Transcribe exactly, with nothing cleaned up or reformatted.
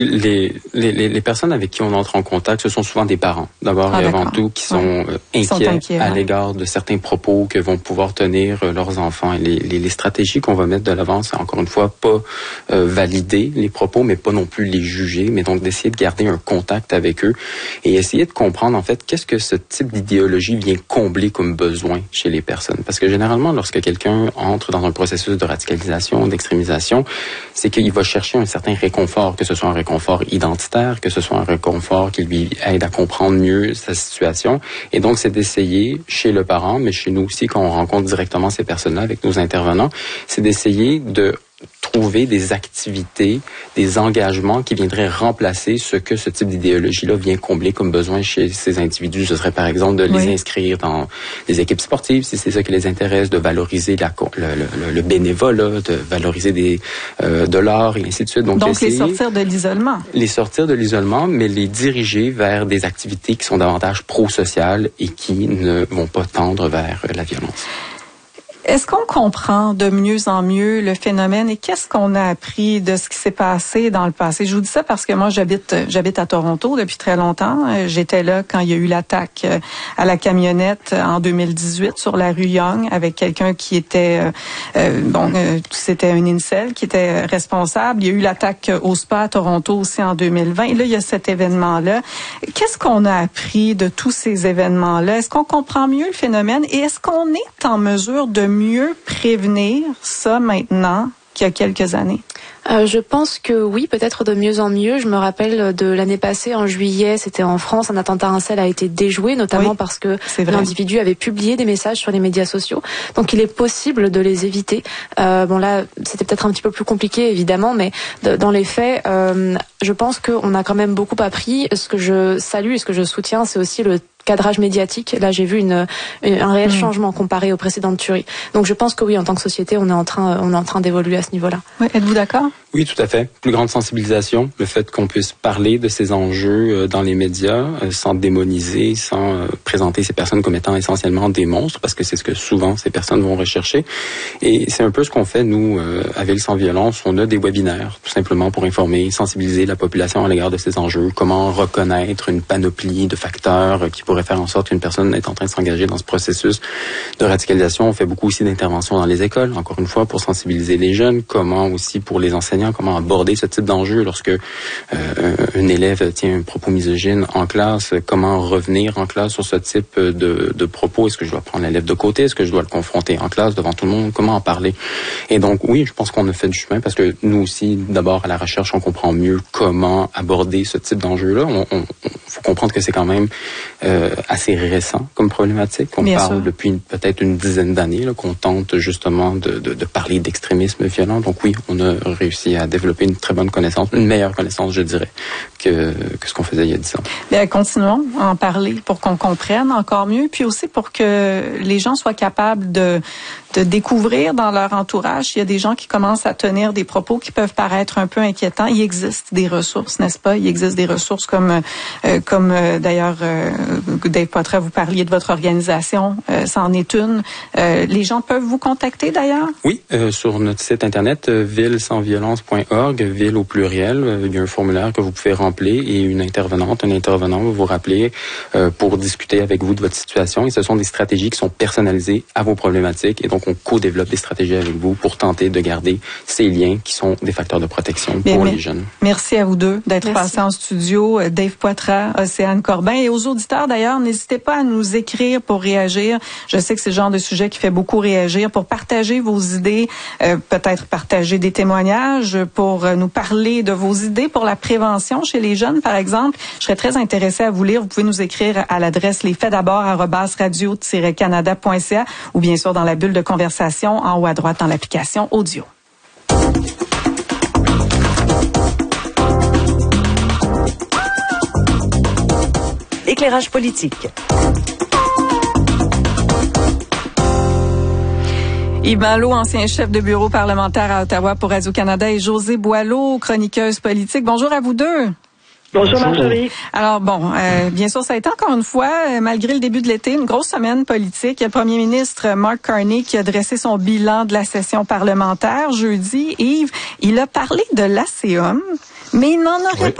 Les, les, les personnes avec qui on entre en contact, ce sont souvent des parents, d'abord ah, et avant tout, qui sont ouais. inquiets, sont inquiets à ouais. l'égard de certains propos que vont pouvoir tenir leurs enfants. Et les, les, les stratégies qu'on va mettre de l'avant, c'est encore une fois pas euh, valider les propos, mais pas non plus les juger, mais donc d'essayer de garder un contact avec eux et essayer de comprendre en fait qu'est-ce que ce type d'idéologie vient combler comme besoin chez les personnes. Parce que généralement, lorsque quelqu'un entre dans un processus de radicalisation, d'extrémisation, c'est qu'il va chercher un certain réconfort, que ce soit un réconfort réconfort identitaire, que ce soit un réconfort qui lui aide à comprendre mieux sa situation. Et donc, c'est d'essayer, chez le parent, mais chez nous aussi, quand on rencontre directement ces personnes-là avec nos intervenants, c'est d'essayer de trouver des activités, des engagements qui viendraient remplacer ce que ce type d'idéologie-là vient combler comme besoin chez ces individus. Ce serait par exemple de les oui. inscrire dans des équipes sportives, si c'est ça qui les intéresse, de valoriser la, le, le, le bénévolat, de valoriser des, euh, de l'art et ainsi de suite. Donc, Donc essayer, les sortir de l'isolement. Les sortir de l'isolement, mais les diriger vers des activités qui sont davantage pro-sociales et qui ne vont pas tendre vers la violence. Est-ce qu'on comprend de mieux en mieux le phénomène et qu'est-ce qu'on a appris de ce qui s'est passé dans le passé? Je vous dis ça parce que moi, j'habite j'habite à Toronto depuis très longtemps. J'étais là quand il y a eu l'attaque à la camionnette en deux mille dix-huit sur la rue Yonge avec quelqu'un qui était, euh, bon, euh, c'était un incel qui était responsable. Il y a eu l'attaque au spa à Toronto aussi en deux mille vingt. Et là, il y a cet événement-là. Qu'est-ce qu'on a appris de tous ces événements-là? Est-ce qu'on comprend mieux le phénomène et est-ce qu'on est en mesure de mieux prévenir ça maintenant qu'il y a quelques années? Euh, je pense que oui, peut-être de mieux en mieux. Je me rappelle de l'année passée, en juillet, c'était en France, un attentat à incel a été déjoué, notamment oui, parce que l'individu avait publié des messages sur les médias sociaux. Donc il est possible de les éviter. Euh, bon là, c'était peut-être un petit peu plus compliqué, évidemment, mais de, dans les faits, euh, je pense qu'on a quand même beaucoup appris. Ce que je salue et ce que je soutiens, c'est aussi le cadrage médiatique. Là, j'ai vu une, une un réel mmh. changement comparé aux précédentes tueries. Donc, je pense que oui, en tant que société, on est en train, on est en train d'évoluer à ce niveau-là. Oui, êtes-vous d'accord? Oui, tout à fait. Plus grande sensibilisation, le fait qu'on puisse parler de ces enjeux dans les médias sans démoniser, sans présenter ces personnes comme étant essentiellement des monstres, parce que c'est ce que souvent ces personnes vont rechercher. Et c'est un peu ce qu'on fait, nous, à Ville sans violence. On a des webinaires, tout simplement pour informer, sensibiliser la population à l'égard de ces enjeux, comment reconnaître une panoplie de facteurs qui pourrait faire en sorte qu'une personne est en train de s'engager dans ce processus de radicalisation. On fait beaucoup aussi d'interventions dans les écoles, encore une fois, pour sensibiliser les jeunes, comment aussi pour les enseignants, comment aborder ce type d'enjeu lorsque euh, un élève tient un propos misogyne en classe, comment revenir en classe sur ce type de, de propos. Est-ce que je dois prendre l'élève de côté? Est-ce que je dois le confronter en classe devant tout le monde? Comment en parler? Et donc, oui, je pense qu'on a fait du chemin parce que nous aussi, d'abord, à la recherche, on comprend mieux comment aborder ce type d'enjeu-là. On, on, faut comprendre que c'est quand même euh, assez récent comme problématique. On Bien parle sûr. depuis une, peut-être une dizaine d'années là, qu'on tente justement de, de, de parler d'extrémisme violent. Donc oui, on a réussi à développer une très bonne connaissance, une meilleure connaissance, je dirais, que, que ce qu'on faisait il y a dix ans. Bien, continuons à en parler pour qu'on comprenne encore mieux, puis aussi pour que les gens soient capables de, de découvrir dans leur entourage. Il y a des gens qui commencent à tenir des propos qui peuvent paraître un peu inquiétants. Il existe des ressources, n'est-ce pas? Il existe des ressources comme, euh, comme euh, d'ailleurs, euh, Dave Poitras, vous parliez de votre organisation, euh, ça en est une. Euh, les gens peuvent vous contacter d'ailleurs? Oui, euh, sur notre site internet, euh, ville sans violence point org, ville au pluriel. Euh, il y a un formulaire que vous pouvez remplir et une intervenante, un intervenant va vous rappeler euh, pour discuter avec vous de votre situation. Et ce sont des stratégies qui sont personnalisées à vos problématiques. Et donc, on co-développe des stratégies avec vous pour tenter de garder ces liens qui sont des facteurs de protection Bien, pour mais, les jeunes. Merci à vous deux d'être passés en studio. Dave Poitras, Océane Corbin. Et aux auditeurs d'ailleurs, n'hésitez pas à nous écrire pour réagir. Je sais que c'est le genre de sujet qui fait beaucoup réagir. Pour partager vos idées, euh, peut-être partager des témoignages, pour euh, nous parler de vos idées pour la prévention chez les jeunes, par exemple. Je serais très intéressée à vous lire. Vous pouvez nous écrire à l'adresse lesfaitsdabord arobase radio tiret canada point c a ou bien sûr dans la bulle de conversation en haut à droite dans l'application audio. Éclairage politique. Yves Malo, ancien chef de bureau parlementaire à Ottawa pour Radio-Canada, et Josée Boileau, chroniqueuse politique. Bonjour à vous deux. Bonjour, Bonjour. Marjorie. Alors bon, euh, bien sûr, ça a été encore une fois, euh, malgré le début de l'été, une grosse semaine politique. Il y a le premier ministre Mark Carney qui a dressé son bilan de la session parlementaire jeudi. Yves, il a parlé de l'A C O M, mais il n'en aurait oui. pas